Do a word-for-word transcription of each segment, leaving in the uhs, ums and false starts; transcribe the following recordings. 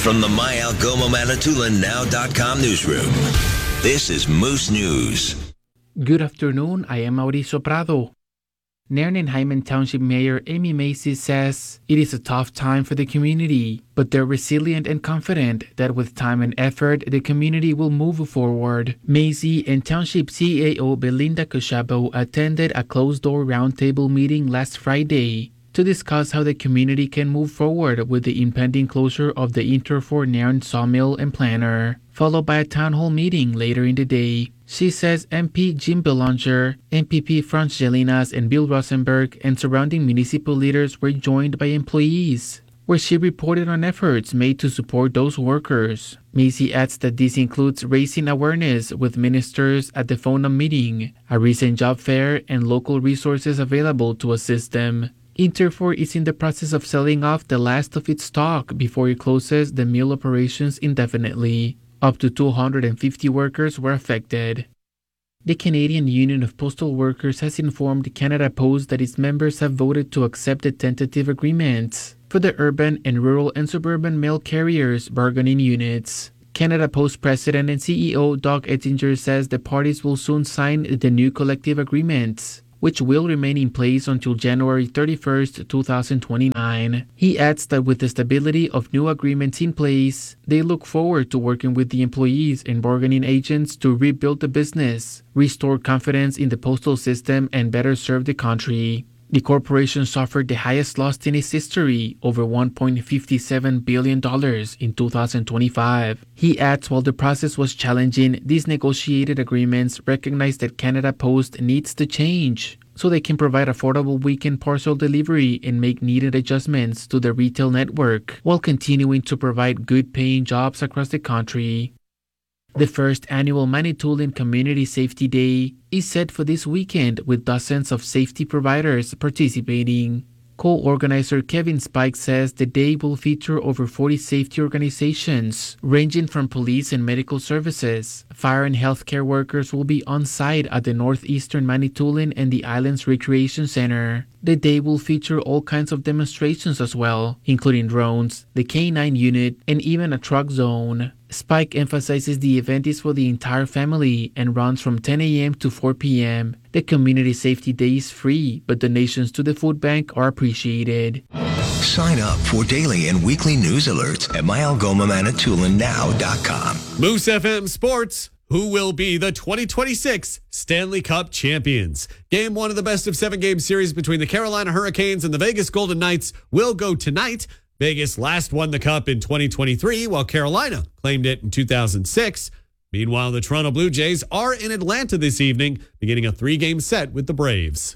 From the My Algoma Manitoulin Now dot com newsroom, this is Moose News. Good afternoon, I am Mauricio Prado. Nairn and Hyman Township Mayor Amy Macy says it is a tough time for the community, but they're resilient and confident that with time and effort, the community will move forward. Macy and Township C A O Belinda Cusabo attended a closed-door roundtable meeting last Friday to discuss how the community can move forward with the impending closure of the Interfor Nairn sawmill and planter, followed by a town hall meeting later in the day. She says M P Jim Belanger, M P P Franz Jelinas, and Bill Rosenberg and surrounding municipal leaders were joined by employees, where she reported on efforts made to support those workers. Macy adds that this includes raising awareness with ministers at the FONAM meeting, a recent job fair, and local resources available to assist them. Interfor is in the process of selling off the last of its stock before it closes the mill operations indefinitely. Up to two hundred fifty workers were affected. The Canadian Union of Postal Workers has informed Canada Post that its members have voted to accept the tentative agreements for the urban and rural and suburban mail carriers bargaining units. Canada Post President and C E O Doug Ettinger says the parties will soon sign the new collective agreements, which will remain in place until January thirty-first, twenty twenty-nine. He adds that with the stability of new agreements in place, they look forward to working with the employees and bargaining agents to rebuild the business, restore confidence in the postal system, and better serve the country. The corporation suffered the highest loss in its history, over one point five seven billion dollars in two thousand twenty-five. He adds while the process was challenging, these negotiated agreements recognize that Canada Post needs to change so they can provide affordable weekend parcel delivery and make needed adjustments to the retail network while continuing to provide good-paying jobs across the country. The first annual Manitoulin Community Safety Day is set for this weekend with dozens of safety providers participating. Co-organizer Kevin Spike says the day will feature over forty safety organizations, ranging from police and medical services. Fire and healthcare workers will be on site at the Northeastern Manitoulin and the Islands Recreation Center. The day will feature all kinds of demonstrations as well, including drones, the K nine unit, and even a truck zone. Spike emphasizes the event is for the entire family and runs from ten a.m. to four p.m. The Community Safety Day is free, but donations to the food bank are appreciated. Sign up for daily and weekly news alerts at My Algoma Manitoulin Now dot com. Moose F M Sports. Who will be the twenty twenty-six Stanley Cup champions? Game one of the best of seven game series between the Carolina Hurricanes and the Vegas Golden Knights will go tonight. Vegas last won the Cup in twenty twenty-three, while Carolina claimed it in two thousand six. Meanwhile, the Toronto Blue Jays are in Atlanta this evening, beginning a three-game set with the Braves.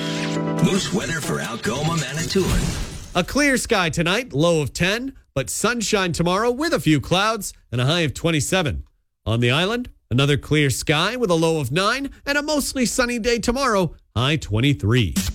Moose weather for Algoma, Manitoulin. A clear sky tonight, low of ten, but sunshine tomorrow with a few clouds and a high of twenty-seven. On the island, another clear sky with a low of nine and a mostly sunny day tomorrow, high twenty-three.